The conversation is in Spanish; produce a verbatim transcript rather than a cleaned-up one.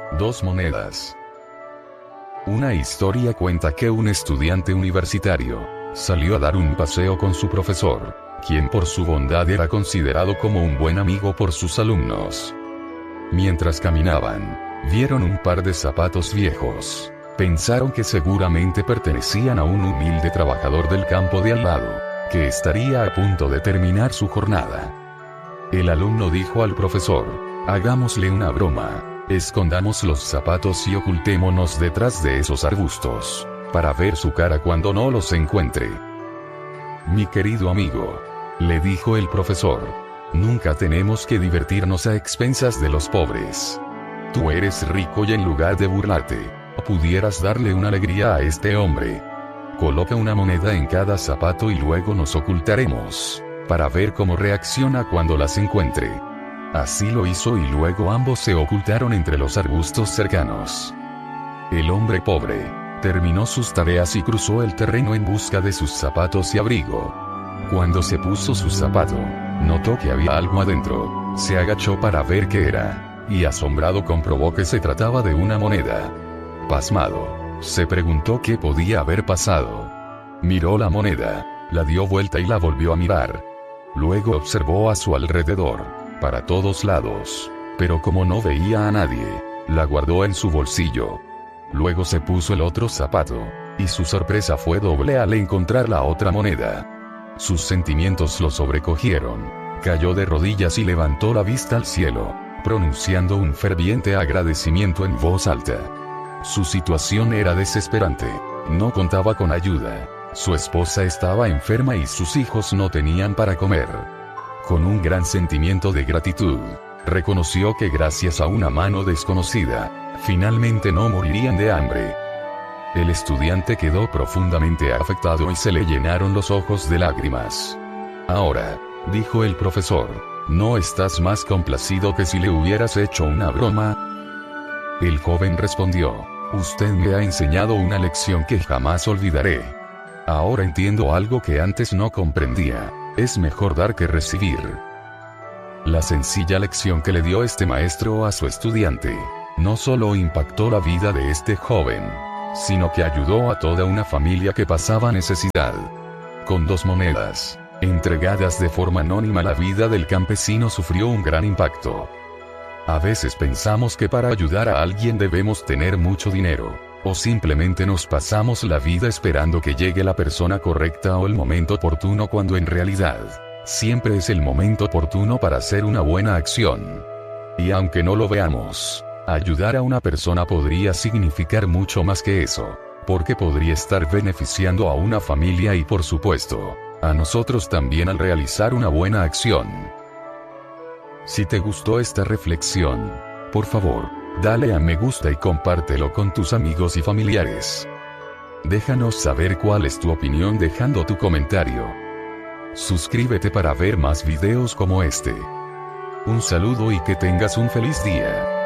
Dos monedas. Una historia cuenta que un estudiante universitario salió a dar un paseo con su profesor, quien por su bondad era considerado como un buen amigo por sus alumnos. Mientras caminaban, vieron un par de zapatos viejos. Pensaron que seguramente pertenecían a un humilde trabajador del campo de al lado, que estaría a punto de terminar su jornada. El alumno dijo al profesor: hagámosle una broma, escondamos los zapatos y ocultémonos detrás de esos arbustos, para ver su cara cuando no los encuentre. Mi querido amigo, le dijo el profesor, nunca tenemos que divertirnos a expensas de los pobres. Tú eres rico y en lugar de burlarte, pudieras darle una alegría a este hombre. Coloca una moneda en cada zapato y luego nos ocultaremos, para ver cómo reacciona cuando las encuentre. Así lo hizo y luego ambos se ocultaron entre los arbustos cercanos. El hombre pobre terminó sus tareas y cruzó el terreno en busca de sus zapatos y abrigo. Cuando se puso su zapato, notó que había algo adentro, se agachó para ver qué era, y asombrado comprobó que se trataba de una moneda. Pasmado, se preguntó qué podía haber pasado. Miró la moneda, la dio vuelta y la volvió a mirar. Luego observó a su alrededor, para todos lados, pero como no veía a nadie, la guardó en su bolsillo. Luego se puso el otro zapato, y su sorpresa fue doble al encontrar la otra moneda. Sus sentimientos lo sobrecogieron, cayó de rodillas y levantó la vista al cielo, pronunciando un ferviente agradecimiento en voz alta. Su situación era desesperante, no contaba con ayuda, su esposa estaba enferma y sus hijos no tenían para comer. Con un gran sentimiento de gratitud, reconoció que gracias a una mano desconocida, finalmente no morirían de hambre. El estudiante quedó profundamente afectado y se le llenaron los ojos de lágrimas. Ahora, dijo el profesor, ¿no estás más complacido que si le hubieras hecho una broma? El joven respondió, usted me ha enseñado una lección que jamás olvidaré. Ahora entiendo algo que antes no comprendía, es mejor dar que recibir. La sencilla lección que le dio este maestro a su estudiante, no solo impactó la vida de este joven, sino que ayudó a toda una familia que pasaba necesidad. Con dos monedas, entregadas de forma anónima, la vida del campesino sufrió un gran impacto. A veces pensamos que para ayudar a alguien debemos tener mucho dinero, o simplemente nos pasamos la vida esperando que llegue la persona correcta o el momento oportuno, cuando en realidad, siempre es el momento oportuno para hacer una buena acción. Y aunque no lo veamos, ayudar a una persona podría significar mucho más que eso, porque podría estar beneficiando a una familia y, por supuesto, a nosotros también al realizar una buena acción. Si te gustó esta reflexión, por favor, dale a me gusta y compártelo con tus amigos y familiares. Déjanos saber cuál es tu opinión dejando tu comentario. Suscríbete para ver más videos como este. Un saludo y que tengas un feliz día.